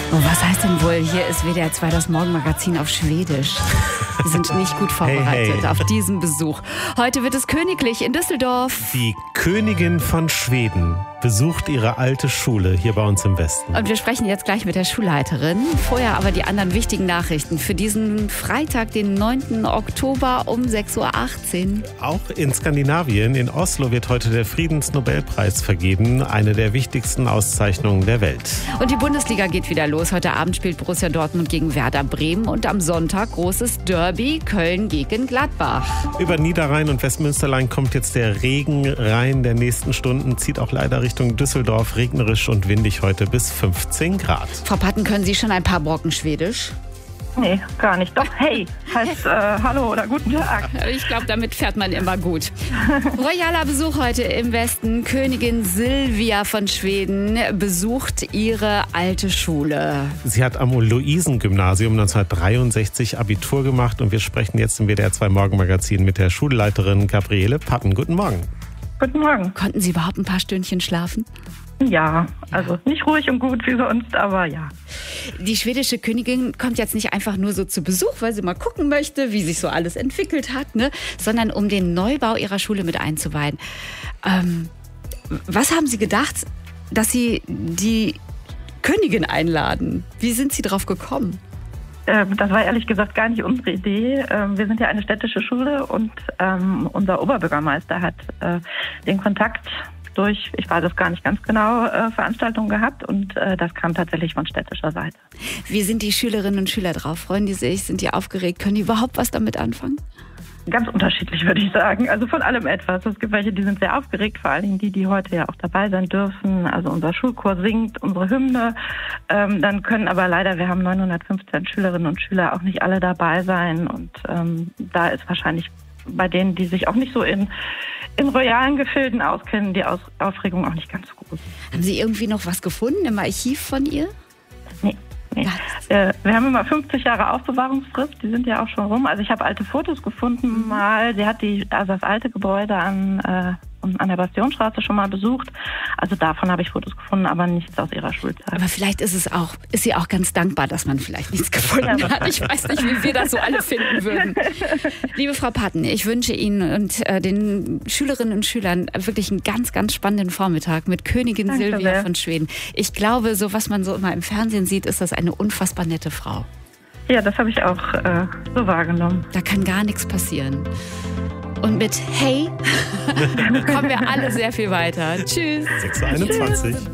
Oh, was heißt denn wohl, hier ist WDR 2 das Morgenmagazin auf Schwedisch. Wir sind nicht gut vorbereitet auf diesen Besuch. Heute wird es königlich in Düsseldorf. Die Königin von Schweden besucht ihre alte Schule hier bei uns im Westen. Und wir sprechen jetzt gleich mit der Schulleiterin. Vorher aber die anderen wichtigen Nachrichten für diesen Freitag, den 9. Oktober um 6.18 Uhr. Auch in Skandinavien, in Oslo, wird heute der Friedensnobelpreis vergeben. Eine der wichtigsten Auszeichnungen der Welt. Und die Bundesliga geht wieder los. Heute Abend spielt Borussia Dortmund gegen Werder Bremen. Und am Sonntag großes Derby Köln gegen Gladbach. Über Niederrhein und Westmünsterland kommt jetzt der Regen rein der nächsten Stunden. Zieht auch leider Richtung Düsseldorf. Regnerisch und windig heute bis 15 Grad. Frau Patten, können Sie schon ein paar Brocken Schwedisch? Nee, gar nicht. Doch, hey heißt Hallo oder Guten Tag. Ich glaube, damit fährt man immer gut. Royaler Besuch heute im Westen. Königin Silvia von Schweden besucht ihre alte Schule. Sie hat am Luisengymnasium 1963 Abitur gemacht und wir sprechen jetzt im WDR 2 Morgenmagazin mit der Schulleiterin Gabriele Patten. Guten Morgen. Guten Morgen. Konnten Sie überhaupt ein paar Stündchen schlafen? Ja, also nicht ruhig und gut wie sonst, aber ja. Die schwedische Königin kommt jetzt nicht einfach nur so zu Besuch, weil sie mal gucken möchte, wie sich so alles entwickelt hat, ne? Sondern um den Neubau ihrer Schule mit einzuweihen. Was haben Sie gedacht, dass Sie die Königin einladen? Wie sind Sie drauf gekommen? Das war ehrlich gesagt gar nicht unsere Idee. Wir sind ja eine städtische Schule und unser Oberbürgermeister hat den Kontakt durch, ich weiß es gar nicht ganz genau, Veranstaltungen gehabt und das kam tatsächlich von städtischer Seite. Wie sind die Schülerinnen und Schüler drauf? Freuen die sich? Sind die aufgeregt? Können die überhaupt was damit anfangen? Ganz unterschiedlich, würde ich sagen. Also von allem etwas. Es gibt welche, die sind sehr aufgeregt, vor allen Dingen die heute ja auch dabei sein dürfen. Also unser Schulchor singt unsere Hymne. Dann können aber leider, wir haben 915 Schülerinnen und Schüler, auch nicht alle dabei sein. Und da ist wahrscheinlich bei denen, die sich auch nicht so in royalen Gefilden auskennen, die Aufregung auch nicht ganz so groß. Haben Sie irgendwie noch was gefunden im Archiv von ihr? Nee. Wir haben immer 50 Jahre Aufbewahrungsfrist, die sind ja auch schon rum. Also ich habe alte Fotos gefunden mal. Sie hat das alte Gebäude an der Bastionstraße schon mal besucht. Also davon habe ich Fotos gefunden, aber nichts aus ihrer Schulzeit. Aber vielleicht ist sie auch ganz dankbar, dass man vielleicht nichts gefunden hat. Ich weiß nicht, wie wir das so alle finden würden. Liebe Frau Patten, ich wünsche Ihnen und den Schülerinnen und Schülern wirklich einen ganz, ganz spannenden Vormittag mit Königin Danke Silvia sehr. von Schweden. Ich glaube, so was man so immer im Fernsehen sieht, ist das eine unfassbar nette Frau. Ja, das habe ich auch so wahrgenommen. Da kann gar nichts passieren. Und mit Hey kommen wir alle sehr viel weiter. Tschüss. 6.21 Uhr.